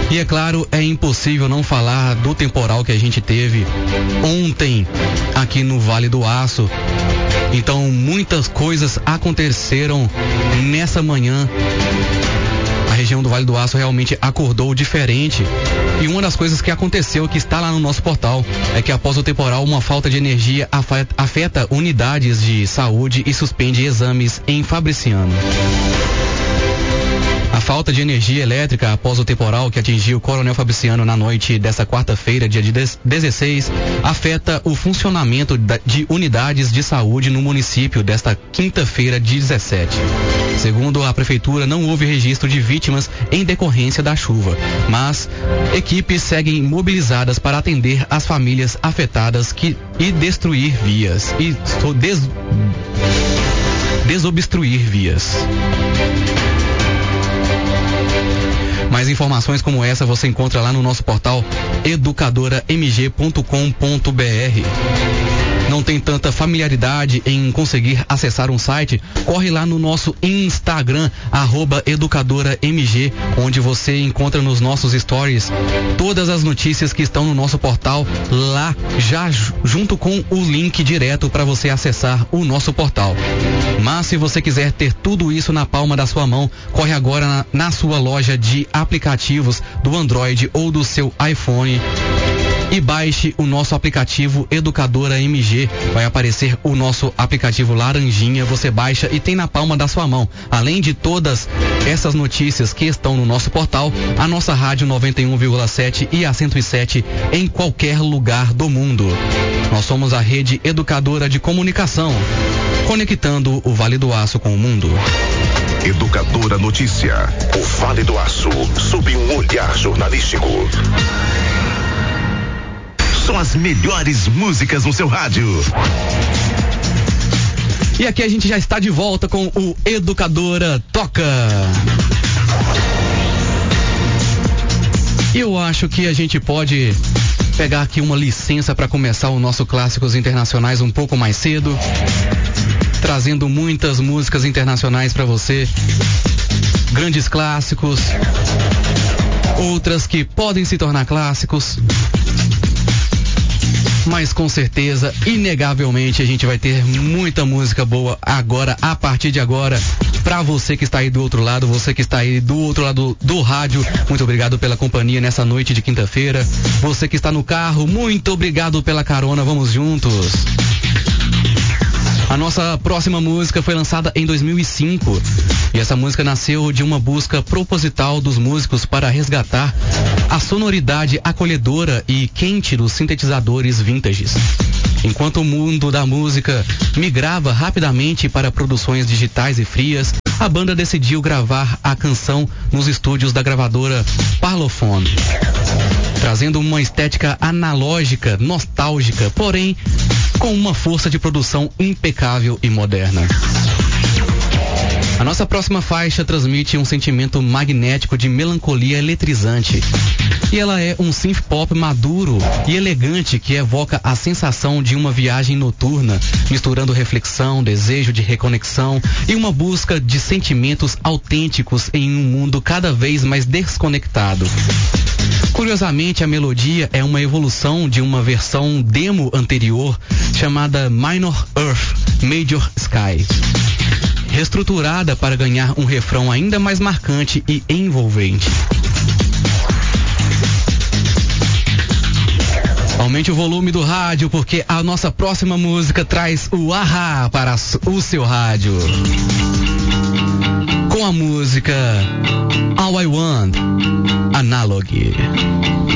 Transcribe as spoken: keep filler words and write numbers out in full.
E é claro, é impossível não falar do temporal que a gente teve ontem aqui no Vale do Aço. Então, muitas coisas aconteceram nessa manhã. A região do Vale do Aço realmente acordou diferente. E uma das coisas que aconteceu, que está lá no nosso portal, é que após o temporal, uma falta de energia afeta unidades de saúde e suspende exames em Fabriciano. A falta de energia elétrica após o temporal que atingiu Coronel Fabriciano na noite desta quarta-feira, dia dezesseis, afeta o funcionamento de unidades de saúde no município desta quinta-feira, dia dezessete. Segundo a prefeitura, não houve registro de vítimas em decorrência da chuva, mas equipes seguem mobilizadas para atender as famílias afetadas que, e destruir vias e des, desobstruir vias. Mais informações como essa você encontra lá no nosso portal educadora m g ponto com ponto b r. Não tem tanta familiaridade em conseguir acessar um site? Corre lá no nosso Instagram, arroba educadoramg, onde você encontra nos nossos stories todas as notícias que estão no nosso portal, lá já junto com o link direto para você acessar o nosso portal. Mas se você quiser ter tudo isso na palma da sua mão, corre agora na, na sua loja de aplicativos do Android ou do seu iPhone e baixe o nosso aplicativo Educadora M G. Vai aparecer o nosso aplicativo laranjinha, você baixa e tem na palma da sua mão. Além de todas essas notícias que estão no nosso portal, a nossa rádio noventa e um vírgula sete e a cento e sete em qualquer lugar do mundo. Nós somos a rede educadora de comunicação, conectando o Vale do Aço com o mundo. Educadora Notícia, o Vale do Aço, sob um olhar jornalístico. São as melhores músicas no seu rádio. E aqui a gente já está de volta com o Educadora Toca. E eu acho que a gente pode pegar aqui uma licença para começar o nosso Clássicos Internacionais um pouco mais cedo, trazendo muitas músicas internacionais para você, grandes clássicos, outras que podem se tornar clássicos, mas com certeza, inegavelmente, a gente vai ter muita música boa agora, a partir de agora, pra você que está aí do outro lado, você que está aí do outro lado do rádio, muito obrigado pela companhia nessa noite de quinta-feira. Você que está no carro, muito obrigado pela carona, vamos juntos. A nossa próxima música foi lançada em dois mil e cinco e essa música nasceu de uma busca proposital dos músicos para resgatar a sonoridade acolhedora e quente dos sintetizadores vintages. Enquanto o mundo da música migrava rapidamente para produções digitais e frias, a banda decidiu gravar a canção nos estúdios da gravadora Parlophone, trazendo uma estética analógica, nostálgica, porém com uma força de produção impecável e moderna. A nossa próxima faixa transmite um sentimento magnético de melancolia eletrizante. E ela é um synth pop maduro e elegante que evoca a sensação de uma viagem noturna, misturando reflexão, desejo de reconexão e uma busca de sentimentos autênticos em um mundo cada vez mais desconectado. Curiosamente, a melodia é uma evolução de uma versão demo anterior chamada Minor Earth, Major Sky, reestruturada para ganhar um refrão ainda mais marcante e envolvente. Aumente o volume do rádio, porque a nossa próxima música traz o Ahá para o seu rádio. Com a música All I Want, Analog.